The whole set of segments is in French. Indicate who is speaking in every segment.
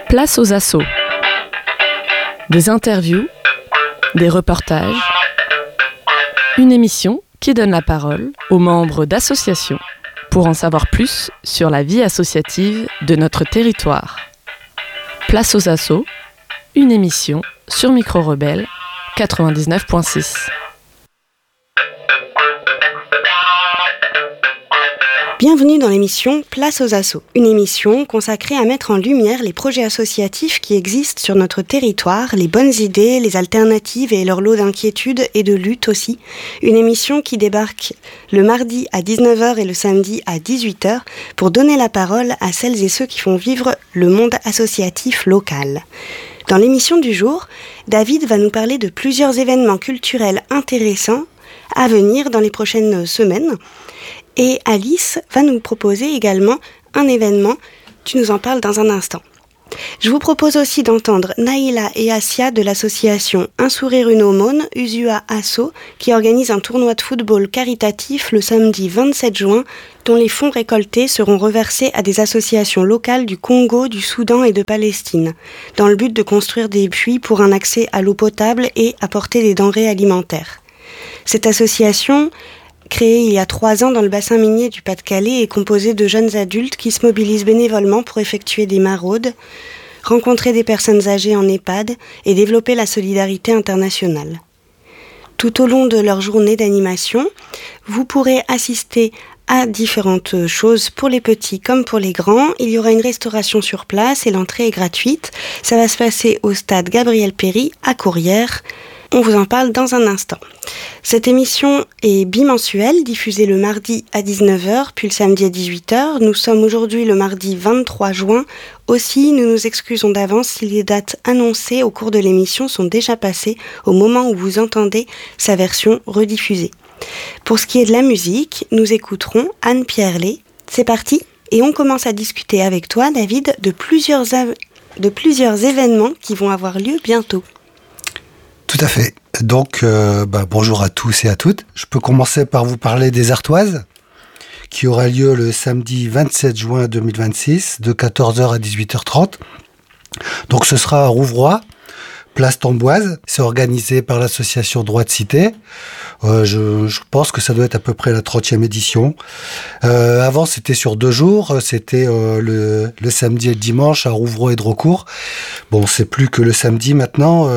Speaker 1: Place aux assos. Des interviews, des reportages, une émission qui donne la parole aux membres d'associations pour en savoir plus sur la vie associative de notre territoire. Place aux assos, une émission sur Micro Rebelle 99.6.
Speaker 2: Bienvenue dans l'émission Place aux assos, une émission consacrée à mettre en lumière les projets associatifs qui existent sur notre territoire, les bonnes idées, les alternatives et leur lot d'inquiétudes et de luttes aussi. Une émission qui débarque le mardi à 19h et le samedi à 18h pour donner la parole à celles et ceux qui font vivre le monde associatif local. Dans l'émission du jour, David va nous parler de plusieurs événements culturels intéressants à venir dans les prochaines semaines. Et Alice va nous proposer également un événement. Tu nous en parles dans un instant. Je vous propose aussi d'entendre Naïla et Asia de l'association Un sourire une aumône, Usua Asso, qui organise un tournoi de football caritatif le samedi 27 juin, dont les fonds récoltés seront reversés à des associations locales du Congo, du Soudan et de Palestine, dans le but de construire des puits pour un accès à l'eau potable et apporter des denrées alimentaires. Cette association, créée il y a 3 ans dans le bassin minier du Pas-de-Calais, est composée de jeunes adultes qui se mobilisent bénévolement pour effectuer des maraudes, rencontrer des personnes âgées en EHPAD et développer la solidarité internationale. Tout au long de leur journée d'animation, vous pourrez assister à différentes choses pour les petits comme pour les grands. Il y aura une restauration sur place et l'entrée est gratuite. Ça va se passer au stade Gabriel Péri à Courrières. On vous en parle dans un instant. Cette émission est bimensuelle, diffusée le mardi à 19h, puis le samedi à 18h. Nous sommes aujourd'hui le mardi 23 juin. Aussi, nous nous excusons d'avance si les dates annoncées au cours de l'émission sont déjà passées au moment où vous entendez sa version rediffusée. Pour ce qui est de la musique, nous écouterons Anne Pierlet. C'est parti, et on commence à discuter avec toi, David, de plusieurs événements qui vont avoir lieu bientôt.
Speaker 3: Tout à fait. Donc, bonjour à tous et à toutes. Je peux commencer par vous parler des Artoises, qui aura lieu le samedi 27 juin 2026, de 14h à 18h30. Donc, ce sera à Rouvroy, place Tamboise. C'est organisé par l'association Droit de Cité. Je pense que ça doit être à peu près la 30e édition. Avant, c'était sur 2 jours. C'était le samedi et le dimanche à Rouvroy et Drocourt. Bon, c'est plus que le samedi maintenant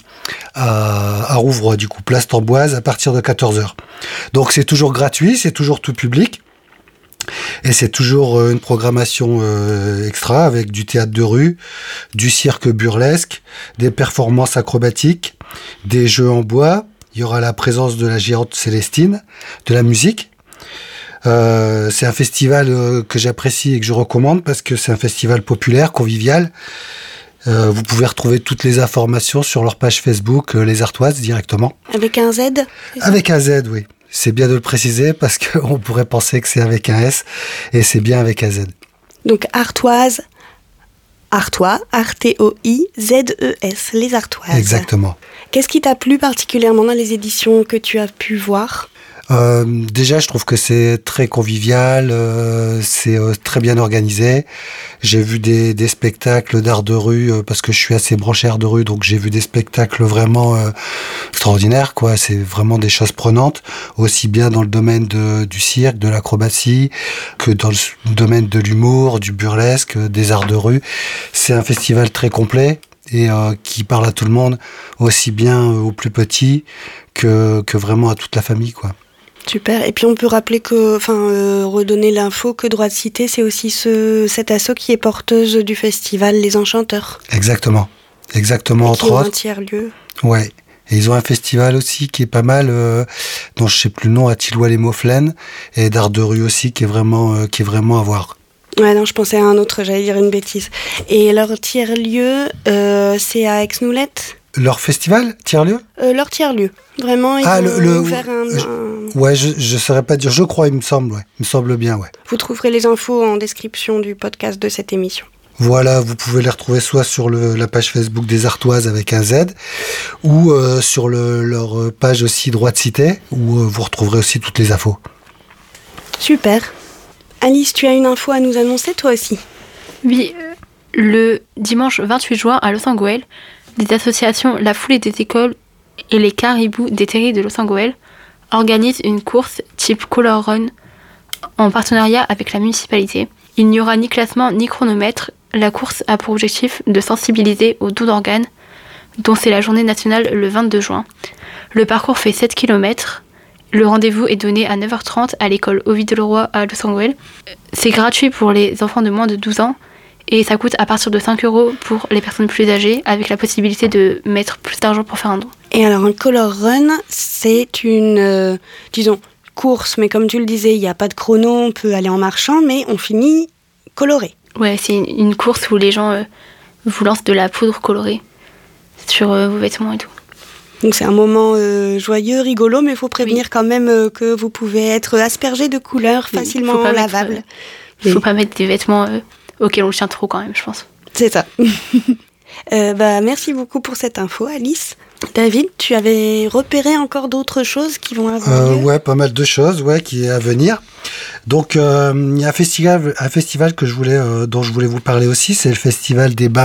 Speaker 3: à Rouvroy, du coup, place Tamboise, à partir de 14h. Donc, c'est toujours gratuit, c'est toujours tout public. Et c'est toujours une programmation extra avec du théâtre de rue, du cirque burlesque, des performances acrobatiques, des jeux en bois. Il y aura la présence de la géante Célestine, de la musique. C'est un festival que j'apprécie et que je recommande parce que c'est un festival populaire, convivial. Vous pouvez retrouver toutes les informations sur leur page Facebook, Les Artoises, directement. Avec un Z ? Avec un Z, oui. C'est bien de le préciser parce qu'on pourrait penser que c'est avec un S et c'est bien avec un Z. Donc Artoise, Artois, R-T-O-I-Z-E-S, Les Artoises. Exactement. Qu'est-ce qui t'a plu particulièrement dans les éditions que tu as pu voir ? Déjà, je trouve que c'est très convivial, c'est très bien organisé. J'ai vu des spectacles d'art de rue parce que je suis assez branché art de rue, donc j'ai vu des spectacles vraiment extraordinaires, quoi. C'est vraiment des choses prenantes, aussi bien dans le domaine du cirque, de l'acrobatie, que dans le domaine de l'humour, du burlesque, des arts de rue. C'est un festival très complet et qui parle à tout le monde, aussi bien aux plus petits que vraiment à toute la famille, quoi. Super. Et puis on peut rappeler redonner l'info que Droit de Cité, c'est aussi cette asso qui est porteuse du festival Les Enchanteurs. Exactement, entre autres. Un tiers-lieu. Ouais. Et ils ont un festival aussi qui est pas mal, dont je sais plus le nom, à Tilloy-les-Mauflaines, et d'art de rue aussi qui est vraiment à voir. Ouais, non, je pensais à un autre, j'allais dire une bêtise. Et leur tiers-lieu, c'est à Aix-Noulette ? Leur festival, tiers-lieu ? Leur tiers-lieu. Vraiment, ils vont faire Ouais, je saurais pas dire. Je crois, il me semble bien, ouais. Vous trouverez les infos en description du podcast de cette émission. Voilà, vous pouvez les retrouver soit sur la page Facebook des Artoises avec un Z, ou sur leur page aussi Droit de Cité, où vous retrouverez aussi toutes les infos. Super. Alice, tu as une info à nous annoncer, toi aussi ?
Speaker 4: Oui, Le dimanche 28 juin à Losangoël, les associations La Foulée des Écoles et les Caribous des Terrils de Losangoël organisent une course type Color Run en partenariat avec la municipalité. Il n'y aura ni classement ni chronomètre. La course a pour objectif de sensibiliser aux dons d'organes, dont c'est la journée nationale le 22 juin. Le parcours fait 7 km. Le rendez-vous est donné à 9h30 à l'école Ovid-Leroy à Losangoël. C'est gratuit pour les enfants de moins de 12 ans et ça coûte à partir de 5 € pour les personnes plus âgées, avec la possibilité de mettre plus d'argent pour faire un don.
Speaker 2: Et alors un Color Run, c'est une, course, mais comme tu le disais, il n'y a pas de chrono, on peut aller en marchant, mais on finit coloré.
Speaker 4: Ouais, c'est une course où les gens vous lancent de la poudre colorée sur vos vêtements et tout.
Speaker 2: Donc c'est un moment joyeux, rigolo, mais il faut prévenir quand même que vous pouvez être aspergé de couleurs facilement lavables.
Speaker 4: Il ne faut pas mettre des vêtements auxquels on tient trop quand même, je pense.
Speaker 2: C'est ça. Merci beaucoup pour cette info, Alice. David, tu avais repéré encore d'autres choses qui vont avoir lieu ?
Speaker 3: Ouais, pas mal de choses, qui est à venir. Donc, il y a un festival dont je voulais vous parler aussi, c'est le festival des bains